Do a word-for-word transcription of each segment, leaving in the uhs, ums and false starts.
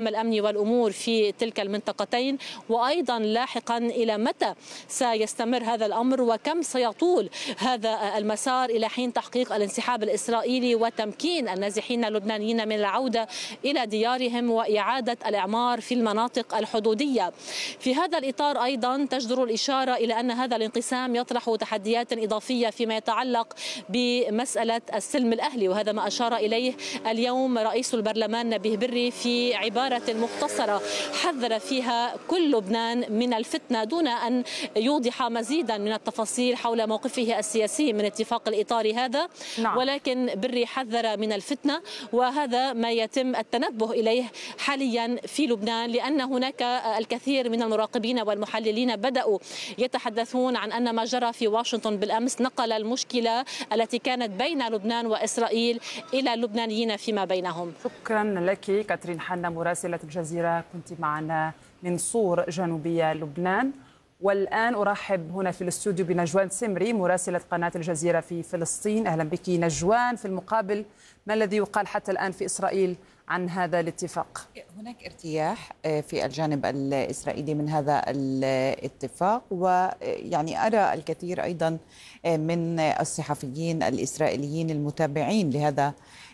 النظام الأمني والأمور في تلك المنطقتين، وأيضا لاحقا إلى متى سيستمر هذا الأمر وكم سيطول هذا المسار إلى حين تحقيق الانسحاب الإسرائيلي وتمكين النازحين اللبنانيين من العودة إلى ديارهم وإعادة الإعمار في المناطق الحدودية. في هذا الإطار أيضا تجدر الإشارة إلى أن هذا الانقسام يطرح تحديات إضافية فيما يتعلق بمسألة السلم الأهلي، وهذا ما أشار إليه اليوم رئيس البرلمان نبيه بري في عبارة مختصرة حذر فيها كل لبنان من الفتنة دون أن يوضح مزيدا من التفاصيل حول موقفه السياسي من اتفاق الإطار هذا. نعم. ولكن بري حذر من الفتنة، وهذا ما يتم التنبه إليه حاليا في لبنان، لأن هناك الكثير من المراقبين والمحللين بدأوا يتحدثون عن أن ما جرى في واشنطن بالأمس نقل المشكلة التي كانت بين لبنان وإسرائيل إلى اللبنانيين فيما بينهم. شكرا لك كاترين حنا مراسلة الجزيرة، كنت معنا من صور جنوبية لبنان. والآن أرحب هنا في الاستوديو بنجوان سمري مراسلة قناة الجزيرة في فلسطين. أهلا بك نجوان. في المقابل ما الذي يقال حتى الآن في إسرائيل عن هذا الاتفاق؟ هناك ارتياح في الجانب الإسرائيلي من هذا الاتفاق، ويعني أرى الكثير أيضا من الصحفيين الإسرائيليين المتابعين لهذا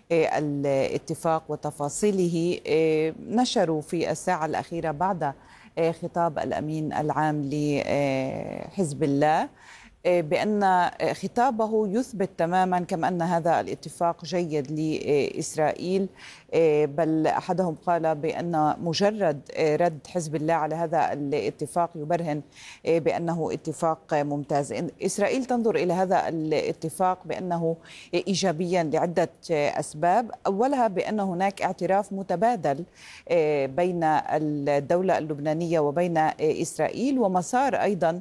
الاتفاق وتفاصيله نشروا في الساعة الأخيرة بعد خطاب الأمين العام لحزب الله بأن خطابه يثبت تماما كما أن هذا الاتفاق جيد لإسرائيل، بل أحدهم قال بأن مجرد رد حزب الله على هذا الاتفاق يبرهن بأنه اتفاق ممتاز. إسرائيل تنظر إلى هذا الاتفاق بأنه إيجابيا لعدة أسباب، أولها بأن هناك اعتراف متبادل بين الدولة اللبنانية وبين إسرائيل، ومسار أيضا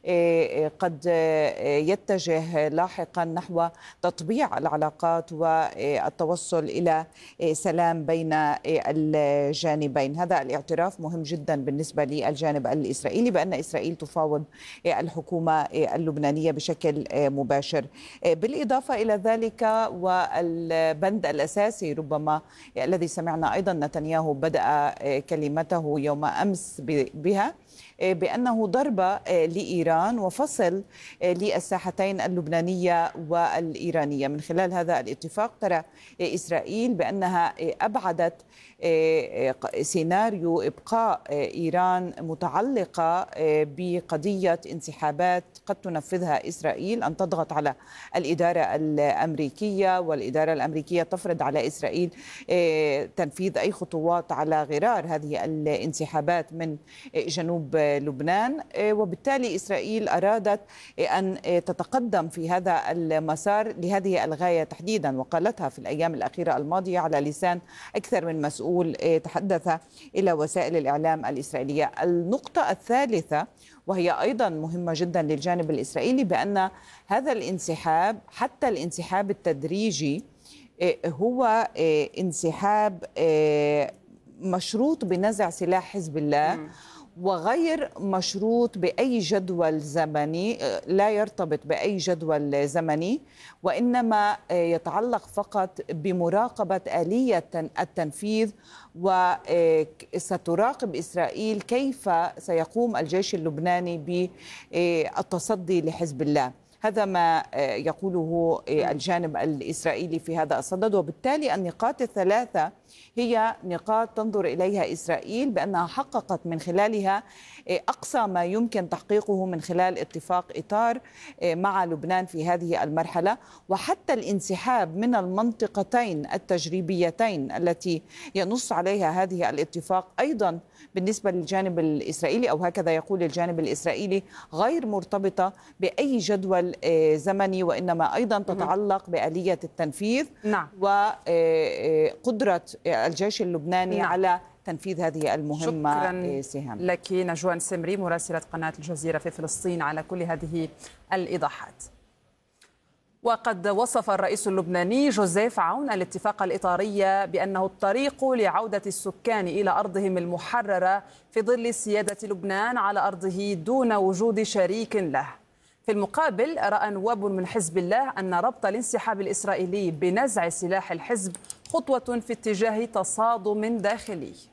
قد يتجه لاحقا نحو تطبيع العلاقات والتوصل إلى سلام بين الجانبين. هذا الاعتراف مهم جدا بالنسبة للجانب الإسرائيلي بأن إسرائيل تفاوض الحكومة اللبنانية بشكل مباشر. بالإضافة إلى ذلك والبند الأساسي ربما الذي سمعنا أيضا نتنياهو بدأ كلمته يوم أمس بها بأنه ضربة لإيران وفصل للساحتين اللبنانية والإيرانية. من خلال هذا الاتفاق ترى إسرائيل بأنها أبعدت سيناريو إبقاء إيران متعلقة بقضية انسحابات قد تنفذها إسرائيل، أن تضغط على الإدارة الأمريكية والإدارة الأمريكية تفرض على إسرائيل تنفيذ أي خطوات على غرار هذه الانسحابات من جنوب لبنان. وبالتالي إسرائيل أرادت أن تتقدم في هذا المسار لهذه الغاية تحديدا، وقالتها في الأيام الأخيرة الماضية على لسان أكثر من مسؤول تحدث إلى وسائل الإعلام الإسرائيلية. النقطة الثالثة وهي أيضا مهمة جدا للجانب الإسرائيلي بأن هذا الانسحاب حتى الانسحاب التدريجي هو انسحاب مشروط بنزع سلاح حزب الله وغير مشروط بأي جدول زمني، لا يرتبط بأي جدول زمني، وإنما يتعلق فقط بمراقبة آلية التنفيذ. وستراقب إسرائيل كيف سيقوم الجيش اللبناني بالتصدي لحزب الله. هذا ما يقوله الجانب الإسرائيلي في هذا الصدد. وبالتالي النقاط الثلاثة هي نقاط تنظر إليها إسرائيل بأنها حققت من خلالها أقصى ما يمكن تحقيقه من خلال اتفاق إطار مع لبنان في هذه المرحلة. وحتى الانسحاب من المنطقتين التجريبيتين التي ينص عليها هذه الاتفاق أيضا بالنسبة للجانب الإسرائيلي، أو هكذا يقول الجانب الإسرائيلي، غير مرتبطة بأي جدول زمني، وإنما أيضا تتعلق بآلية التنفيذ. نعم. وقدرة الجيش اللبناني نعم. على تنفيذ هذه المهمة. شكرا سهام. لك نجوان سمري مراسلة قناة الجزيرة في فلسطين على كل هذه الإيضاحات. وقد وصف الرئيس اللبناني جوزيف عون الاتفاق الإطاري بأنه الطريق لعودة السكان إلى أرضهم المحررة في ظل سيادة لبنان على أرضه دون وجود شريك له. في المقابل رأى نواب من حزب الله أن ربط الانسحاب الإسرائيلي بنزع سلاح الحزب خطوة في اتجاه تصادم داخلي.